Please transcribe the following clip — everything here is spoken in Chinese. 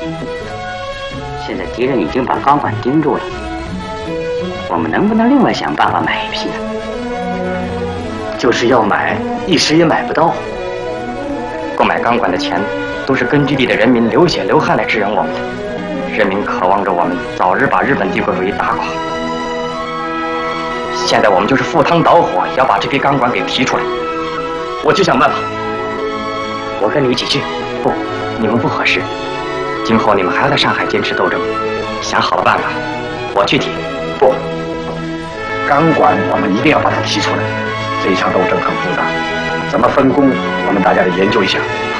现在敌人已经把钢管盯住了，我们能不能另外想办法买一批呢？ 就是要买，一时也买不到。购买钢管的钱，都是根据地的人民流血流汗来支援我们的。人民渴望着我们早日把日本帝国主义打垮。现在我们就是赴汤蹈火，也要把这批钢管给提出来。我去想办法。我跟你一起去。不，你们不合适。今后你们还要在上海坚持斗争。想好了办法，我去提。不， 钢管我们一定要把它提出来。这一场斗争很复杂，怎么分工，我们大家得研究一下。